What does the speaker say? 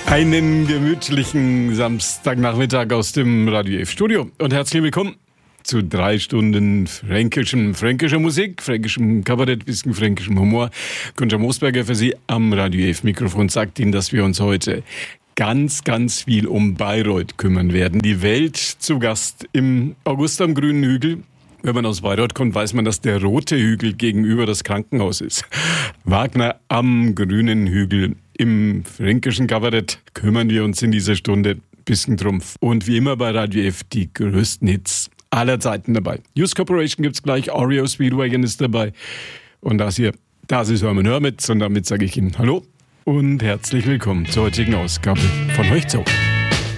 Einen gemütlichen Samstagnachmittag aus dem Radio F Studio und herzlich willkommen zu 3 Stunden fränkischer Musik, fränkischem Kabarett, bisschen fränkischem Humor. Günther Moosberger für Sie am Radio F Mikrofon sagt Ihnen, dass wir uns heute ganz viel um Bayreuth kümmern werden. Die Welt zu Gast im August am Grünen Hügel. Wenn man aus Bayreuth kommt, weiß man, dass der rote Hügel gegenüber das Krankenhaus ist. Wagner am Grünen Hügel. Im fränkischen Kabarett kümmern wir uns in dieser Stunde bisschen drum. Und wie immer bei Radio F die größten Hits aller Zeiten dabei. News Corporation gibt's gleich, Oreo Speedwagon ist dabei. Und das ist Hermann Hörmitz und damit sage ich Ihnen Hallo und herzlich willkommen zur heutigen Ausgabe von Hochzau.